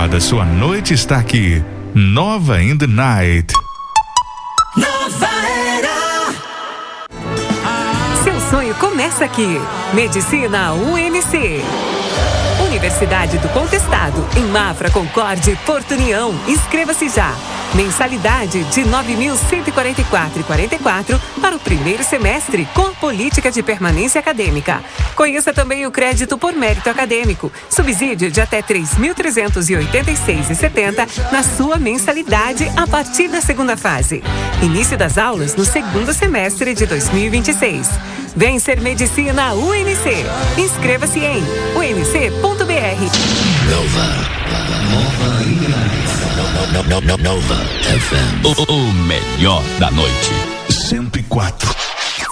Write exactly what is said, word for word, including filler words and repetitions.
melhor da sua noite está aqui. Nova in the Night. Nova Era. Seu sonho começa aqui. Medicina U N C. Universidade do Contestado, em Mafra, Concorde, Porto União. Inscreva-se já. Mensalidade de nove mil cento e quarenta e quatro reais e quarenta e quatro centavos para o primeiro semestre, com política de permanência acadêmica. Conheça também o crédito por mérito acadêmico, subsídio de até três mil trezentos e oitenta e seis reais e setenta centavos na sua mensalidade a partir da segunda fase. Início das aulas no segundo semestre de dois mil e vinte e seis. Vem ser Medicina U N C. Inscreva-se em u n c ponto b r. Nova. Nova. Nova. Nova F M. O, o melhor da noite. cento e quatro.